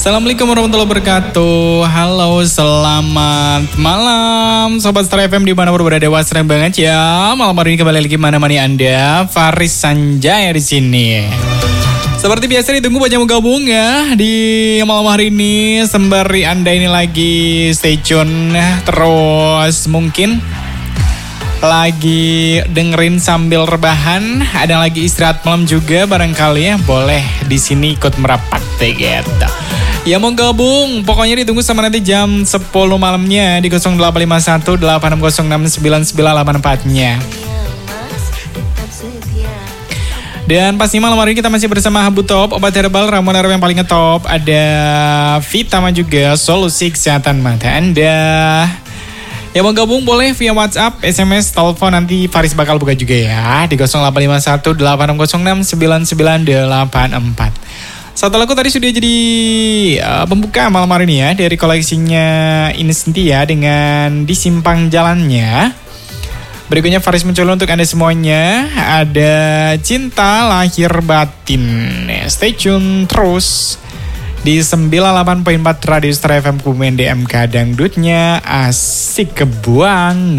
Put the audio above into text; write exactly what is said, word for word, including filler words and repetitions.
Assalamualaikum warahmatullahi wabarakatuh. Halo, selamat malam Sobat Star F M dimanapun berada. Wah, serem banget ya. Malam hari ini kembali lagi mana-mana Anda, Faris Sanjaya di sini. Seperti biasa ditunggu banyak mau gabung ya di malam hari ini. Sembari Anda ini lagi stay tune. Terus mungkin lagi dengerin sambil rebahan, ada lagi istirahat malam juga barangkali ya, boleh di sini ikut merapat deh gitu. Ya mau gabung, pokoknya ditunggu sama nanti jam sepuluh malamnya di nol delapan lima satu delapan enam nol enam sembilan sembilan delapan empat-nya. Dan pasti malam hari ini kita masih bersama Habu Top, obat herbal ramuan herb yang paling ngetop. Ada Vitamin juga, solusi kesehatan mata Anda. Ya mau gabung boleh via WhatsApp, S M S, telepon, nanti Faris bakal buka juga ya di nol delapan lima satu delapan enam nol enam sembilan sembilan delapan empat. Satu lagu tadi sudah jadi uh, pembuka malam hari ini ya dari koleksinya Insentia dengan Di Simpang Jalannya. Berikutnya Faris mencoba untuk Anda semuanya ada Cinta Lahir Batin. Stay tune terus di sembilan puluh delapan koma empat Radio Star F M Kumen D M K Dangdutnya asik kebuang.